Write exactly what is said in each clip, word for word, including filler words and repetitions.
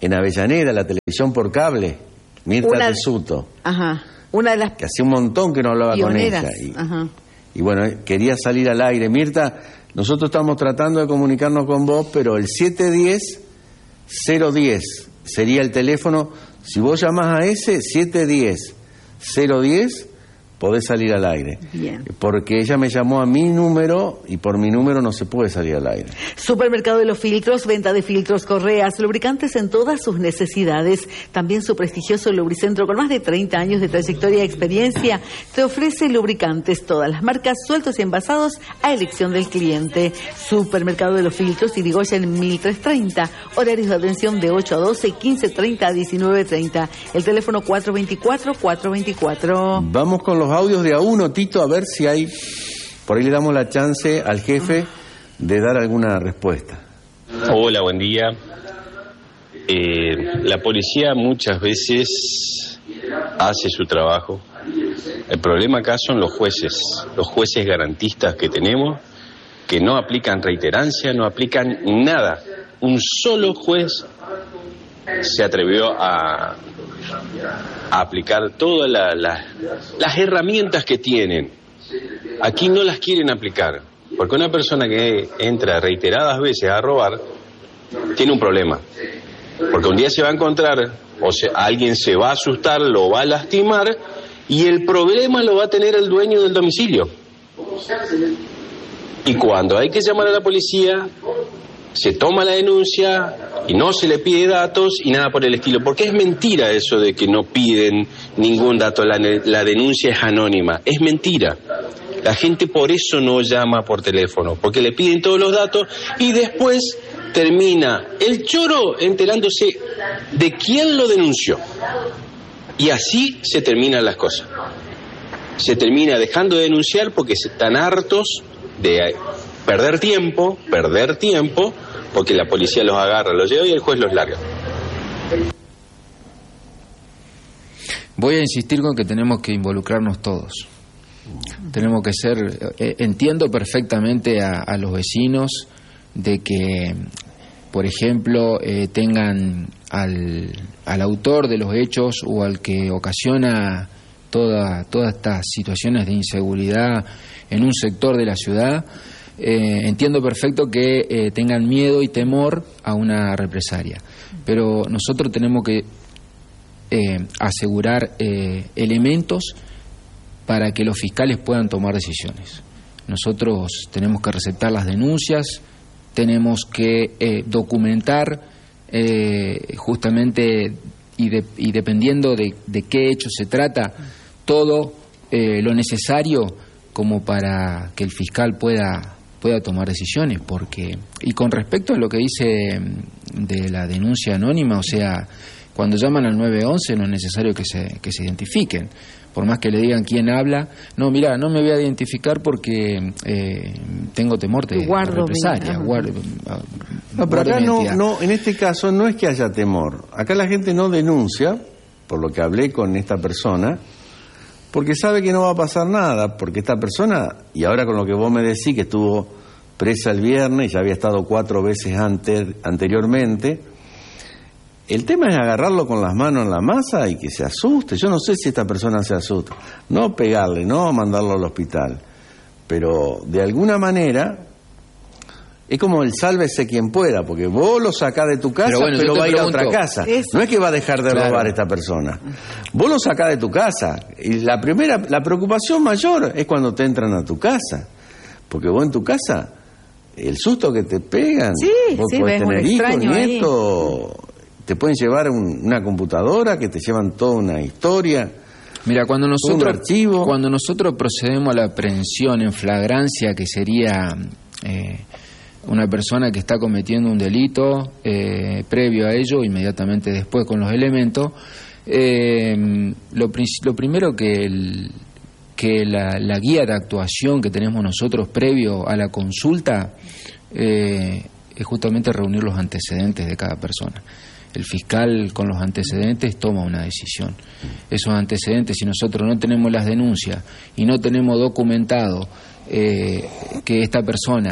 en Avellaneda, la televisión por cable, Mirta Tessuto. Ajá. Una de las que hacía un montón que no hablaba pioneras. con ella. Y, Ajá. y bueno, quería salir al aire. Mirta, nosotros estamos tratando de comunicarnos con vos, pero el siete diez cero diez sería el teléfono. Si vos llamás a ese siete diez cero diez, podés salir al aire. Bien. Porque ella me llamó a mi número y por mi número no se puede salir al aire. Supermercado de los Filtros, venta de filtros, correas, lubricantes en todas sus necesidades. También su prestigioso lubricentro con más de treinta años de trayectoria y experiencia te ofrece lubricantes, todas las marcas, sueltos y envasados a elección del cliente. Supermercado de los Filtros, Irigoyen mil trescientos treinta, horarios de atención de ocho a doce, quince treinta a diecinueve treinta. El teléfono cuatro veinticuatro, cuatro veinticuatro. Vamos con los audios de a uno, Tito, a ver si hay, por ahí le damos la chance al jefe de dar alguna respuesta. Hola, buen día. Eh, la policía muchas veces hace su trabajo. El problema acá son los jueces, los jueces garantistas que tenemos, que no aplican reiterancia, no aplican nada. Un solo juez se atrevió a a aplicar todas la, la, las herramientas que tienen. Aquí no las quieren aplicar, porque una persona que entra reiteradas veces a robar tiene un problema, porque un día se va a encontrar, o sea, alguien se va a asustar, lo va a lastimar, y el problema lo va a tener el dueño del domicilio. Y cuando hay que llamar a la policía, se toma la denuncia y no se le pide datos y nada por el estilo, porque es mentira eso de que no piden ningún dato, la, la denuncia es anónima, es mentira. La gente por eso no llama por teléfono, porque le piden todos los datos y después termina el choro enterándose de quién lo denunció. Y así se terminan las cosas. Se termina dejando de denunciar porque están hartos de perder tiempo, perder tiempo, porque la policía los agarra, los lleva y el juez los larga. Voy a insistir con que tenemos que involucrarnos todos. Tenemos que ser, eh, entiendo perfectamente a, a los vecinos de que, por ejemplo, eh, tengan al, al autor de los hechos o al que ocasiona toda, todas estas situaciones de inseguridad en un sector de la ciudad. Eh, entiendo perfecto que eh, tengan miedo y temor a una represalia, pero nosotros tenemos que eh, asegurar eh, elementos para que los fiscales puedan tomar decisiones. Nosotros tenemos que receptar las denuncias, tenemos que eh, documentar eh, justamente y, de, y dependiendo de, de qué hecho se trata, todo eh, lo necesario como para que el fiscal pueda pueda tomar decisiones, porque y con respecto a lo que dice de la denuncia anónima, o sea, cuando llaman al nueve once no es necesario que se que se identifiquen, por más que le digan quién habla, no, mira, no me voy a identificar porque eh, tengo temor de represalia. Guardo, no, pero acá no, no, en este caso no es que haya temor, acá la gente no denuncia, por lo que hablé con esta persona, porque sabe que no va a pasar nada, porque esta persona, y ahora con lo que vos me decís, que estuvo presa el viernes, ya había estado cuatro veces anter, anteriormente, el tema es agarrarlo con las manos en la masa y que se asuste. Yo no sé si esta persona se asusta, no pegarle, no mandarlo al hospital, pero de alguna manera es como el sálvese quien pueda, porque vos lo sacás de tu casa, pero, bueno, pero va a ir pregunto, a otra casa. Eso. No es que va a dejar de claro. robar esta persona. Vos lo sacás de tu casa. Y la primera, la preocupación mayor es cuando te entran a tu casa. Porque vos en tu casa, el susto que te pegan, sí, vos sí, podés tener hijos, nietos, te pueden llevar un, una computadora que te llevan toda una historia. Mira, cuando nosotros, cuando nosotros procedemos a la aprehensión en flagrancia, que sería... Eh, una persona que está cometiendo un delito, eh, previo a ello, inmediatamente después con los elementos, eh, lo, lo primero que, el, que la, la guía de actuación que tenemos nosotros previo a la consulta eh, es justamente reunir los antecedentes de cada persona. El fiscal con los antecedentes toma una decisión. Esos antecedentes, si nosotros no tenemos las denuncias y no tenemos documentado eh, que esta persona es,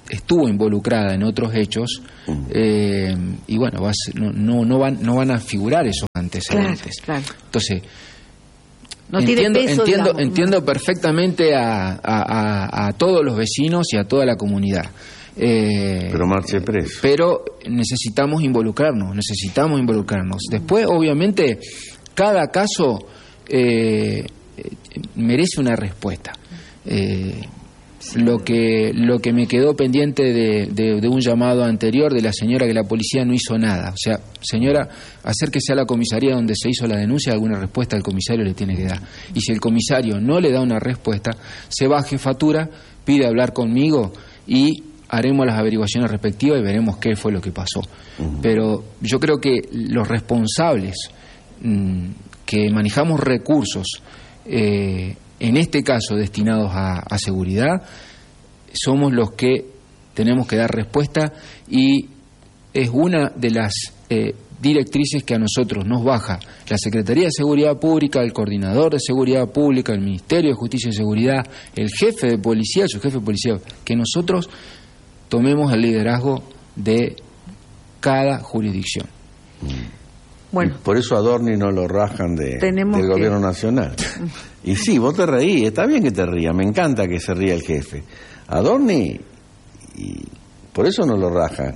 estuvo involucrada en otros hechos, eh, y bueno, va a ser, no, no, no, van, no van a figurar esos antecedentes. Claro, claro. Entonces, no entiendo, tiene peso, entiendo, digamos. entiendo perfectamente a, a, a, a todos los vecinos y a toda la comunidad. Eh, pero marche preso. Pero necesitamos involucrarnos, necesitamos involucrarnos. Después, obviamente, cada caso eh, merece una respuesta. Eh, Sí. Lo que lo que me quedó pendiente de, de, de un llamado anterior de la señora que la policía no hizo nada. O sea, señora, acérquese a la comisaría donde se hizo la denuncia, alguna respuesta el comisario le tiene que dar. Y si el comisario no le da una respuesta, se va a jefatura, pide hablar conmigo y haremos las averiguaciones respectivas y veremos qué fue lo que pasó. Uh-huh. Pero yo creo que los responsables mmm, que manejamos recursos eh, en este caso destinados a, a seguridad, somos los que tenemos que dar respuesta, y es una de las eh, directrices que a nosotros nos baja la Secretaría de Seguridad Pública, el Coordinador de Seguridad Pública, el Ministerio de Justicia y Seguridad, el jefe de policía, su jefe de policía, que nosotros tomemos el liderazgo de cada jurisdicción. Bueno, por eso a Dorni no lo rajan de, del que... gobierno nacional. Y sí, vos te reís, está bien que te rías, me encanta que se ría el jefe. A Dorni, y por eso no lo rajan.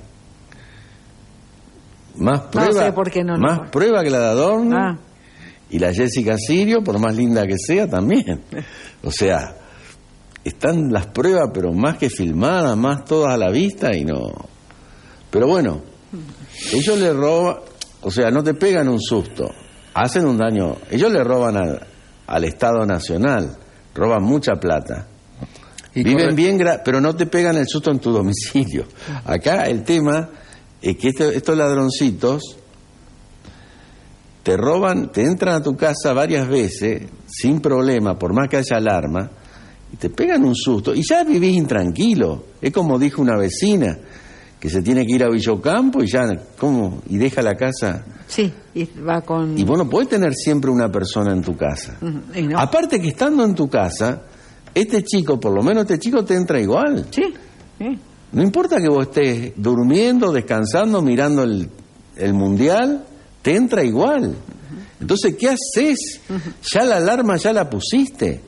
Más prueba, no sé por qué no, más no. prueba que la de Adorni, ah. y la Jessica Sirio, por más linda que sea, también. O sea, están las pruebas, pero más que filmadas, más todas a la vista, y no. Pero bueno, ellos le roban. O sea, no te pegan un susto, hacen un daño. Ellos le roban al, al Estado Nacional, roban mucha plata. Y viven corre... bien, pero no te pegan el susto en tu domicilio. Acá el tema es que este, estos ladroncitos te roban, te entran a tu casa varias veces, sin problema, por más que haya alarma, y te pegan un susto, y ya vivís intranquilo. Es como dijo una vecina, que se tiene que ir a Villocampo y ya, ¿cómo? Y deja la casa. Sí, y va con... Y vos no podés tener siempre una persona en tu casa. Uh-huh. Y no. Aparte que estando en tu casa, este chico, por lo menos este chico te entra igual. Sí, sí. No importa que vos estés durmiendo, descansando, mirando el, el mundial, te entra igual. Uh-huh. Entonces, ¿qué haces? Uh-huh. Ya la alarma ya la pusiste.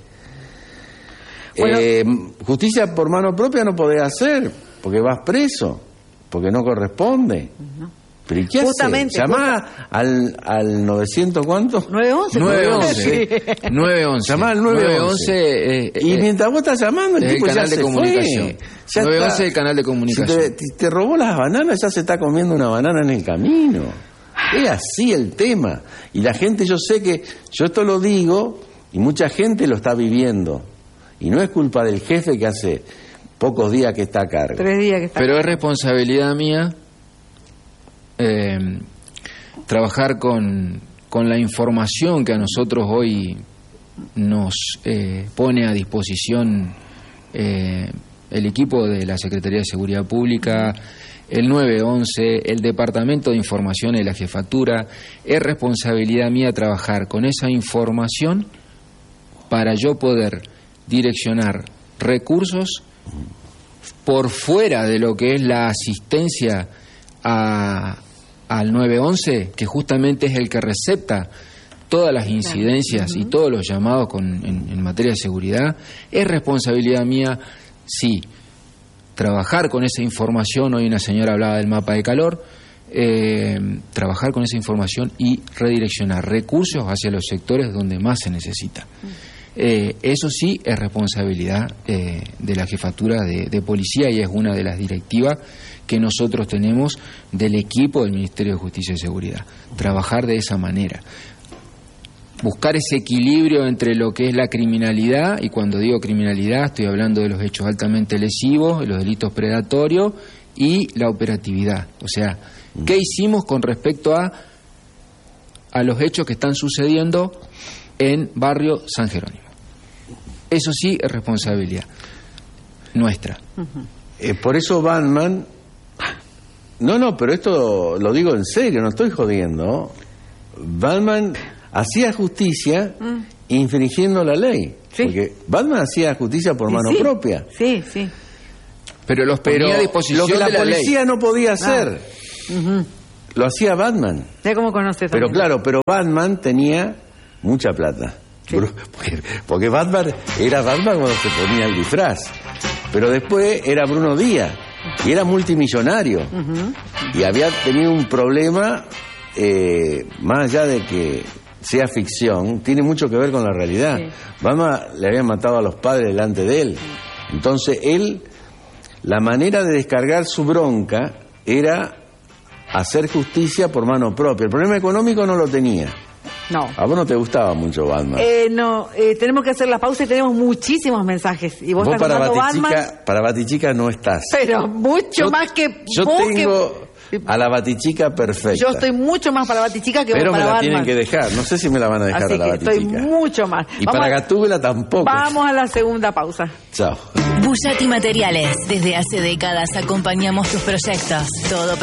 Bueno, eh, justicia por mano propia no podés hacer, porque vas preso. Porque no corresponde. No. ¿Pero y qué Justamente, hace? Llamá al, al novecientos, ¿cuánto? nueve once. nueve once. nueve once. Llamá al nueve once. Eh, y eh, mientras vos estás llamando, el, el tipo canal ya de se comunicación. fue. Ya nueve once es el canal de comunicación. Si te, te robó las bananas, ya se está comiendo una banana en el camino. Es así el tema. Y la gente, yo sé que, yo esto lo digo, y mucha gente lo está viviendo. Y no es culpa del jefe que hace pocos días que está a cargo. Tres días que está Pero es responsabilidad mía eh, trabajar con, con la información que a nosotros hoy nos eh, pone a disposición eh, el equipo de la Secretaría de Seguridad Pública, el nueve once, el Departamento de Información de la Jefatura. Es responsabilidad mía trabajar con esa información para yo poder direccionar recursos por fuera de lo que es la asistencia a, al nueve once, que justamente es el que recepta todas las incidencias claro. uh-huh. y todos los llamados con, en, en materia de seguridad. Es responsabilidad mía, sí, trabajar con esa información. Hoy una señora hablaba del mapa de calor, eh, trabajar con esa información y redireccionar recursos hacia los sectores donde más se necesita. Uh-huh. Eh, eso sí es responsabilidad eh, de la jefatura de, de policía, y es una de las directivas que nosotros tenemos del equipo del Ministerio de Justicia y Seguridad. Trabajar de esa manera, buscar ese equilibrio entre lo que es la criminalidad, y cuando digo criminalidad estoy hablando de los hechos altamente lesivos, de los delitos predatorios, y la operatividad. O sea, ¿qué hicimos con respecto a a los hechos que están sucediendo en barrio San Jerónimo? Eso sí es responsabilidad nuestra. Uh-huh. Eh, por eso Batman... No, no, pero esto lo digo en serio, no estoy jodiendo. Batman hacía justicia uh. infringiendo la ley. Sí. Porque Batman hacía justicia por mano sí. propia. Sí, sí. Pero los ponía Pero a disposición lo que la, de la policía ley. no podía hacer, Ah. Uh-huh. lo hacía Batman. Ya cómo conoces Pero también. claro, pero Batman tenía mucha plata. Sí. Porque, porque Batman era Batman cuando se ponía el disfraz. Pero después era Bruno Díaz y era multimillonario. Uh-huh. Y había tenido un problema, eh, más allá de que sea ficción, tiene mucho que ver con la realidad. Sí. Batman le había matado a los padres delante de él. Entonces él, la manera de descargar su bronca era hacer justicia por mano propia. El problema económico no lo tenía. No. A vos no te gustaba mucho Batman. Eh, no, eh, tenemos que hacer la pausa y tenemos muchísimos mensajes. Y vos, vos estás para mandando Batichica, Batman, para Batichica no estás. pero mucho Yo- más que Yo vos tengo que... a la Batichica perfecta. Yo estoy mucho más para Batichica que pero vos me para la Batman. tienen que dejar. No sé si me la van a dejar Así a la que estoy Batichica. mucho más. Y Vamos para a- Gatúbela tampoco. Vamos a la segunda pausa. Chao. Bullati Materiales. Desde hace décadas acompañamos tus proyectos. Todo